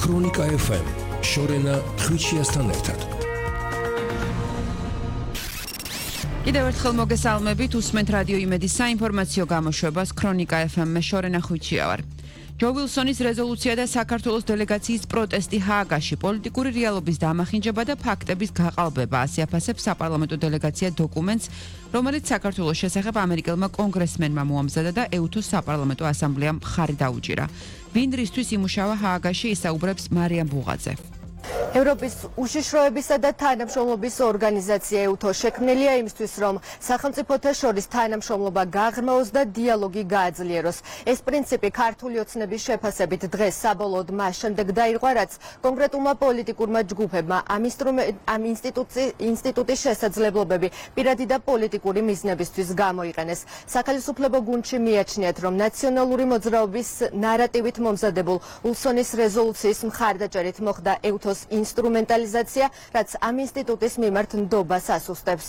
ქრონიკა FM შორენა ხვიჩიასთან ერთად. კიდევ ერთხელ მოგესალმებით, უსმენთ რადიო იმედის საინფორმაციო გამოშვებას ქრონიკა FM-მე შორენა ხვიჩია ვარ. ჯო ვილსონის რეზოლუცია და საქართველოს დელეგაციის პროტესტი ჰააგაში პოლიტიკური რეალობის დამახინჯება და ფაქტების გაყალბება ასე აფასებს საპარლამენტო დელეგაცია დოკუმენტს, რომელიც საქართველოს შესახებ ამერიკელმა კონგრესმენმა მოამზადა და ეუთოს საპარლამენტო ასამბლეამ მხარი დაუჭირა. ვინ რისთვის იმუშავა ჰააგაში, ისაუბრებს მარიამ ბუღაძე. ევროპის უშიშროებისა და თანამშრომლობის ორგანიზაცია EUTO შექმნილია იმისთვის, რომ სახელმწიფოთა შორის თანამშრომლობა გაღრმაოს და დიალოგი გააძლიეროს. ეს პრინციპი ქართული ოცნების შეფასებით დღეს საბოლოოდ მას შემდეგ დაირღვა, რაც კონკრეტულმა პოლიტიკურმა ჯგუფებმა ამ ინსტიტუტის შესაძლებლობები პირადი და პოლიტიკური მიზნებისთვის გამოიყენეს. სახელმწიფო გუნდში მიაჩნიათ, რომ ნაციონალური მოძრაობის ნარატივით მომზადებულ ვილსონის რეზოლუციის მხარდაჭერით მოხდა EUTO ინსტრუმენტალიზაცია, რაც ამ ინსტიტუტის მიმართ ნდობას ასუსტებს.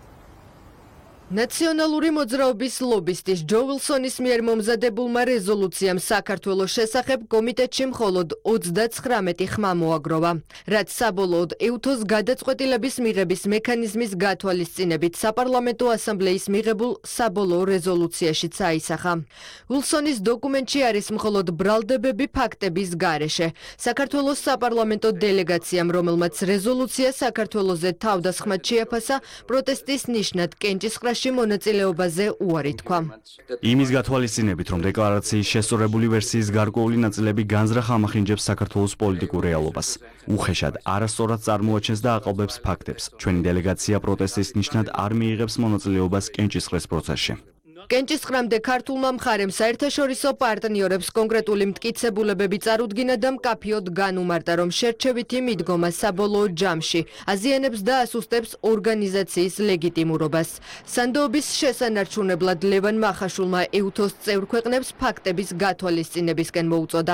ნაციონალური მოძრაობის ლობისტის ჯო ვილსონის მიერ მომზადებულმა რეზოლუციამ საქართველოს შესახებ კომიტეტში მხოლოდ 39 ხმა მოაგროვა, რაც საბოლოოდ EUTO-ს გადაწყვეტილების მიღების მექანიზმის გათვალისწინებით საპარლამენტო ასამბლეის მიღებულ საბოლოო რეზოლუციაშიც აისახა. ვილსონის დოკუმენტში არის მხოლოდ ბრალდებები ფაქტების გარეშე. საქართველოს საპარლამენტო დელეგაციამ, რომელმაც რეზოლუცია საქართველოზე თავდასხმად შეაფასა, პროტესტის ნიშნად კენჭისყრაში მონაწილეობაზე უარი თქვა. იმის გათვალისწინებით, რომ დეკლარაციის შესწორებული ვერსიის გარკვეული ნაწილები განზრახ ამახინჯებს საქართველოს პოლიტიკურ რეალობას. უხეშად, არასწორად წარმოაჩენს და აყალბებს ფაქტებს. ჩვენი დელეგაცია პროტესტის ნიშნად არ მიიღებს მონაწილეობას კენჭისყრის პროცესში. კენჭისყრამდე ქართულმა მხარემ საერთაშორისო პარტნიორებს კონკრეტული მტკიცებულებები წარუდგინა და მკაფიოდ განუმარტა, რომ შერჩევითი მიდგომა საბოლოო ჯამში აზიანებს და ასუსტებს ორგანიზაციის ლეგიტიმურობას. სანდოობის შესანარჩუნებლად ლევან მახაშულმა EUTO-ს წევრ ქვეყნებს ფაქტების გათვალისწინებისკენ მოუწოდა.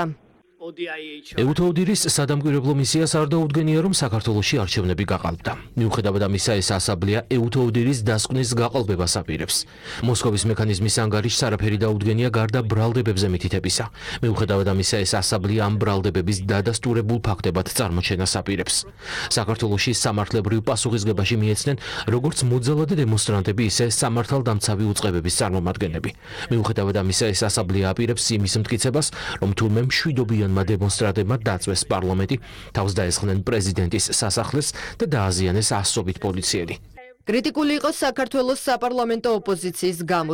EUTO-დის სადამკვირვებლო მისიას არ დაუდგენია, რომ საქართველოში არჩევნები გაყალბდა. მიუხედავად ამისა, ეს ასამბლეა EUTO-დის დასკვნის გაყალბებას აპირებს. მოსკოვის მექანიზმის ანგარიშს არაფერი დაუდგენია გარდა ბრალდებებზე მითითებისა. მიუხედავად ამისა, ეს ასამბლეა ამ ბრალდებების დადასტურებულ ფაქტებად წარმოჩენას აპირებს. საქართველოში სამართლებრივ პასუხისგებაში მიეცნენ როგორც მოძალადე დემონსტრანტები, ისე სამართალდამცავი უწყებების წარმომადგენლები. მიუხედავად ამისა, ეს ასამბლეა აპირებს იმის მტკიცებას, რომ თურმე მშვიდობიანმა დემონსტრანტებმა დაწვეს პარლამენტი, თავს დაესხნენ პრეზიდენტის სასახლეს და დააზიანეს ასობით პოლიციელი. კრიტიკული იყო საქართველოს საპარლამენტო ოპოზიციის გამო.